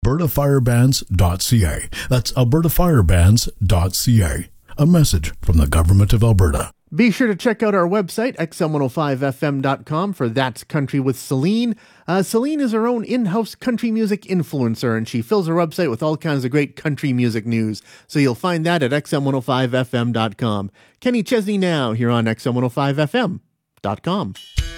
albertafirebands.ca. That's albertafirebands.ca. A message from the Government of Alberta. Be sure to check out our website, xm105fm.com, for That's Country with Celine. Celine is her own in-house country music influencer, and she fills her website with all kinds of great country music news. So you'll find that at xm105fm.com. Kenny Chesney now here on xm105fm.com.